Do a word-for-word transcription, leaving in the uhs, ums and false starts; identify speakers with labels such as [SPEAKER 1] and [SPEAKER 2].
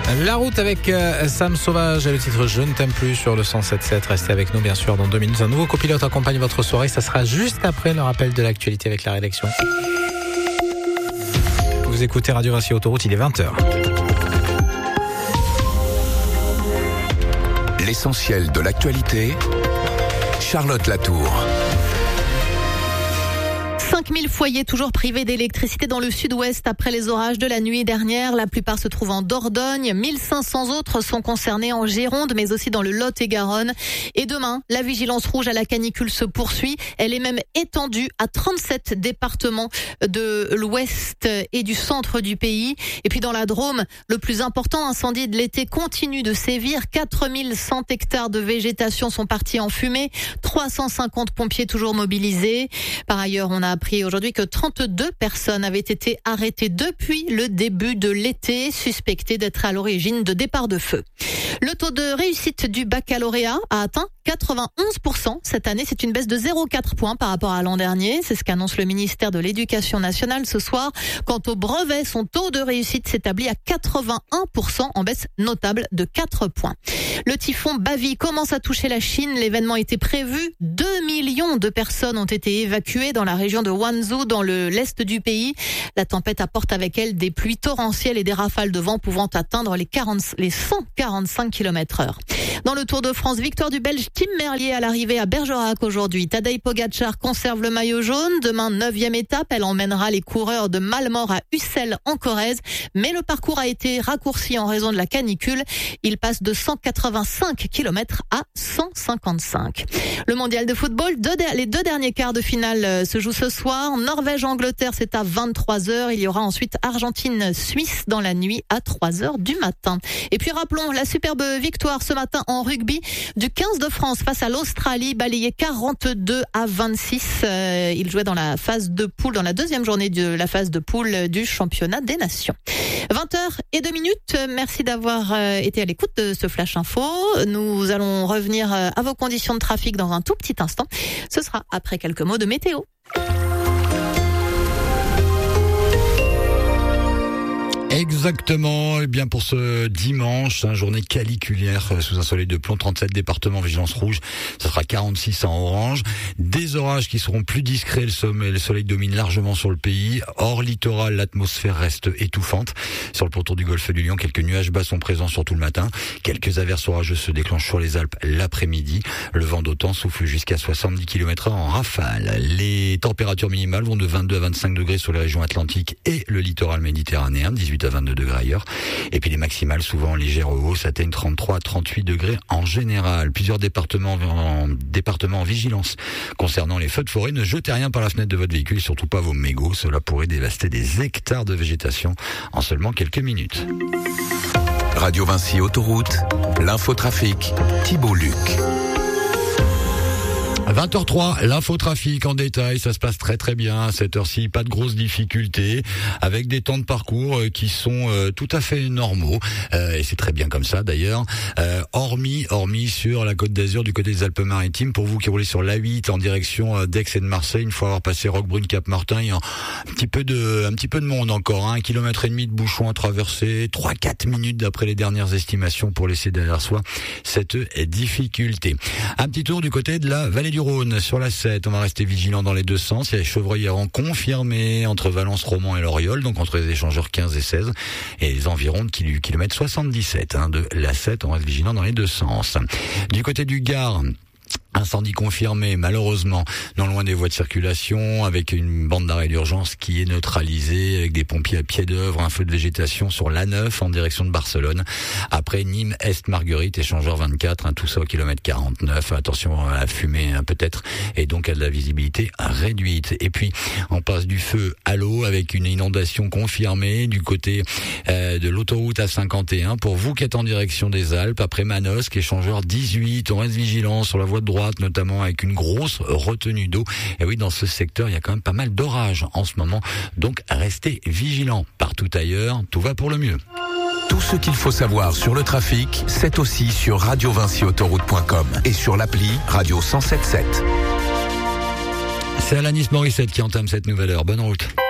[SPEAKER 1] La route avec euh, Sam Sauvage et le titre Je ne t'aime plus sur le cent sept sept. Restez avec nous bien sûr dans deux minutes. Un nouveau copilote accompagne votre soirée. Ça sera juste après le rappel de l'actualité avec la rédaction. Vous écoutez Radio Vinci Autoroute, il est vingt heures.
[SPEAKER 2] L'essentiel de l'actualité, Charlotte Latour.
[SPEAKER 3] cinq mille foyers toujours privés d'électricité dans le sud-ouest après les orages de la nuit dernière. La plupart se trouvent en Dordogne. mille cinq cents autres sont concernés en Gironde, mais aussi dans le Lot-et-Garonne. Et demain, la vigilance rouge à la canicule se poursuit. Elle est même étendue à trente-sept départements de l'ouest et du centre du pays. Et puis dans la Drôme, le plus important incendie de l'été continue de sévir. quatre mille cent hectares de végétation sont partis en fumée. trois cent cinquante pompiers toujours mobilisés. Par ailleurs, on a appris aujourd'hui que trente-deux personnes avaient été arrêtées depuis le début de l'été, suspectées d'être à l'origine de départs de feu. Le taux de réussite du baccalauréat a atteint quatre-vingt-onze pour cent cette année. C'est une baisse de zéro virgule quatre points par rapport à l'an dernier. C'est ce qu'annonce le ministère de l'Éducation nationale ce soir. Quant au brevet, son taux de réussite s'établit à quatre-vingt-un pour cent, en baisse notable de quatre points. Le typhon Bavi commence à toucher la Chine. L'événement était prévu. deux millions de personnes ont été évacuées dans la région de Wanzhou, dans le l'est du pays. La tempête apporte avec elle des pluies torrentielles et des rafales de vent pouvant atteindre les, quarante, les cent quarante-cinq kilomètres heure. Dans le Tour de France, victoire du Belge Tim Merlier à l'arrivée à Bergerac aujourd'hui. Tadej Pogacar conserve le maillot jaune. Demain, neuvième étape. Elle emmènera les coureurs de Malmort à Ussel en Corrèze. Mais le parcours a été raccourci en raison de la canicule. Il passe de cent quatre-vingt-cinq kilomètres à cent cinquante-cinq. Le mondial de football, deux, les deux derniers quarts de finale se jouent ce soir. Norvège-Angleterre, c'est à vingt-trois heures. Il y aura ensuite Argentine-Suisse dans la nuit à trois heures du matin. Et puis rappelons la superbe victoire ce matin en rugby du quinze de France face à l'Australie, balayé quarante-deux à vingt-six. Euh, il jouait dans la phase de poule, dans la deuxième journée de la phase de poule du championnat des nations. vingt heures et deux minutes. Merci d'avoir euh, été à l'écoute de ce Flash Info. Nous allons revenir euh, à vos conditions de trafic dans un tout petit instant. Ce sera après quelques mots de météo.
[SPEAKER 4] Exactement, et bien pour ce dimanche, hein, journée caniculaire sous un soleil de plomb, trente-sept départements vigilance rouge, ça sera quarante-six en orange. Des orages qui seront plus discrets, le soleil, le soleil domine largement sur le pays. Hors littoral, l'atmosphère reste étouffante. Sur le pourtour du golfe du Lion, quelques nuages bas sont présents surtout le matin. Quelques averses orageuses se déclenchent sur les Alpes l'après-midi. Le vent d'OTAN souffle jusqu'à soixante-dix kilomètres heure en rafale. Les températures minimales vont de vingt-deux à vingt-cinq degrés sur les régions atlantiques et le littoral méditerranéen, dix-huit à vingt-deux degrés ailleurs. Et puis les maximales, souvent en légère hausse, atteignent trente-trois à trente-huit degrés en général. Plusieurs départements en, départements en vigilance concernant les feux de forêt. Ne jetez rien par la fenêtre de votre véhicule et surtout pas vos mégots. Cela pourrait dévaster des hectares de végétation en seulement quelques minutes.
[SPEAKER 2] Radio Vinci Autoroute, l'infotrafic, Thibault Luc.
[SPEAKER 4] vingt heures trois, l'infotrafic en détail, ça se passe très très bien à cette heure-ci, pas de grosses difficultés, avec des temps de parcours qui sont euh, tout à fait normaux, euh, et c'est très bien comme ça d'ailleurs, euh, hormis hormis sur la Côte d'Azur du côté des Alpes-Maritimes. Pour vous qui roulez sur l'A huit en direction d'Aix et de Marseille, une fois avoir passé Roquebrune, Cap-Martin, il y a un petit peu de un petit peu de monde encore, hein, un kilomètre et demi de bouchon à traverser, trois quatre minutes d'après les dernières estimations pour laisser derrière soi cette difficulté. Un petit tour du côté de la vallée du Rhône sur la sept, on va rester vigilant dans les deux sens. Il y a les chevreuils avant confirmés entre Valence, Romans et Loriol, donc entre les échangeurs quinze et seize, et les environs de kilomètre soixante-dix-sept hein, de la sept, on reste vigilant dans les deux sens. Du côté du Gard, incendie confirmé, malheureusement, non loin des voies de circulation, avec une bande d'arrêt d'urgence qui est neutralisée, avec des pompiers à pied d'œuvre, un feu de végétation sur l'A neuf en direction de Barcelone. Après Nîmes, Est, Marguerite, échangeur vingt-quatre, hein, tout ça au kilomètre quarante-neuf. Attention à la fumée, hein, peut-être, et donc à de la visibilité réduite. Et puis, on passe du feu à l'eau avec une inondation confirmée du côté euh, de l'autoroute A cinquante et un. Pour vous qui êtes en direction des Alpes, après Manosque, échangeur dix-huit, on reste vigilant sur la voie de droite, notamment avec une grosse retenue d'eau. Et oui, dans ce secteur, il y a quand même pas mal d'orages en ce moment, donc restez vigilants. Partout ailleurs, tout va pour le mieux.
[SPEAKER 2] Tout ce qu'il faut savoir sur le trafic, c'est aussi sur radio vinci autoroute point com et sur l'appli Radio cent sept sept.
[SPEAKER 4] C'est Alanis Morissette qui entame cette nouvelle heure. Bonne route.